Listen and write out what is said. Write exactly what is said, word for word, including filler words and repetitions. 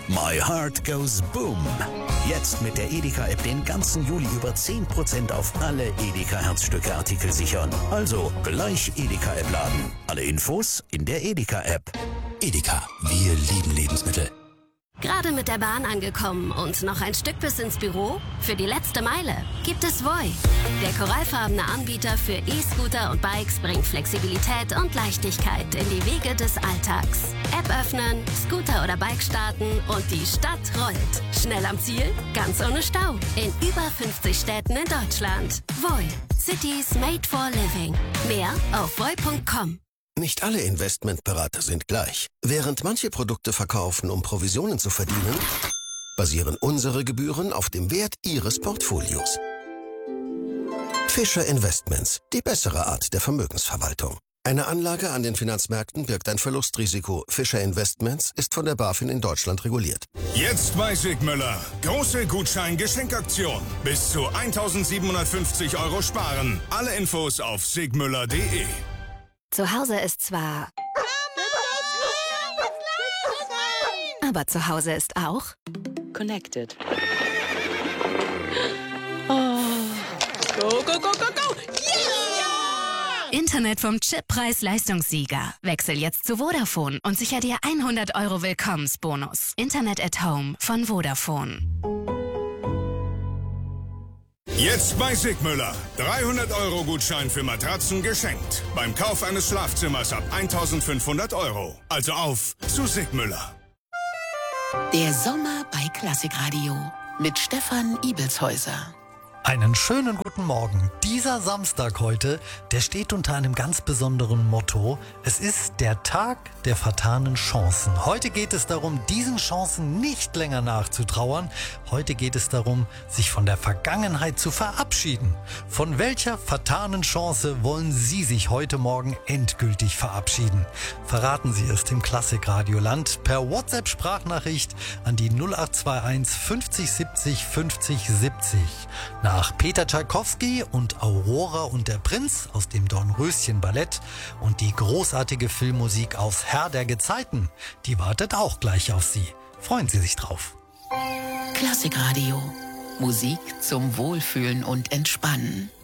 My Heart Goes Boom. Jetzt mit der Edeka-App den ganzen Juli über zehn Prozent auf alle Edeka-Herzstücke-Artikel sichern. Also gleich Edeka-App laden. Alle Infos in der Edeka-App. Edeka, wir lieben Lebensmittel. Gerade mit der Bahn angekommen und noch ein Stück bis ins Büro? Für die letzte Meile gibt es Voi. Der korallfarbene Anbieter für E-Scooter und Bikes bringt Flexibilität und Leichtigkeit in die Wege des Alltags. App öffnen, Scooter oder Bike starten und die Stadt rollt. Schnell am Ziel, ganz ohne Stau. In über fünfzig Städten in Deutschland. Voi. Cities made for living. Mehr auf voi punkt com. Nicht alle Investmentberater sind gleich. Während manche Produkte verkaufen, um Provisionen zu verdienen, basieren unsere Gebühren auf dem Wert Ihres Portfolios. Fischer Investments, die bessere Art der Vermögensverwaltung. Eine Anlage an den Finanzmärkten birgt ein Verlustrisiko. Fischer Investments ist von der BaFin in Deutschland reguliert. Jetzt bei Sigmüller. Große Gutschein-Geschenkaktion. Bis zu eintausendsiebenhundertfünfzig Euro sparen. Alle Infos auf sigmüller punkt de. Zu Hause ist zwar... Aber zu Hause ist auch... Connected. Oh. Go, go, go, go, go! Yeah! Internet vom Chip-Preis-Leistungssieger. Wechsel jetzt zu Vodafone und sicher dir hundert Euro Willkommensbonus. Internet at Home von Vodafone. Jetzt bei Sigmüller. dreihundert Euro Gutschein für Matratzen geschenkt. Beim Kauf eines Schlafzimmers ab eintausendfünfhundert Euro. Also auf zu Sigmüller. Der Sommer bei Klassikradio mit Stefan Ibelshäuser. Einen schönen guten Morgen. Dieser Samstag heute, der steht unter einem ganz besonderen Motto. Es ist der Tag der vertanen Chancen. Heute geht es darum, diesen Chancen nicht länger nachzutrauern. Heute geht es darum, sich von der Vergangenheit zu verabschieden. Von welcher vertanen Chance wollen Sie sich heute Morgen endgültig verabschieden? Verraten Sie es dem Klassikradioland per WhatsApp-Sprachnachricht an die null acht zwei eins fünfzig siebzig fünfzig siebzig. Nach Peter Tschaikowski und Aurora und der Prinz aus dem Dornröschen-Ballett und die großartige Filmmusik aus Herr der Gezeiten, die wartet auch gleich auf Sie. Freuen Sie sich drauf. Klassikradio. Musik zum Wohlfühlen und Entspannen.